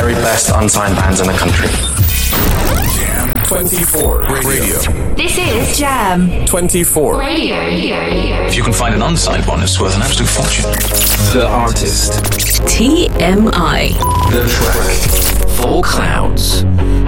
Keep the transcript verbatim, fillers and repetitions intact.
very best unsigned bands in the country. Jam twenty-four Radio. This is Jam twenty-four Radio. If you can find an unsigned one, it's worth an absolute fortune. The artist. T M I. The track. Four Clouds.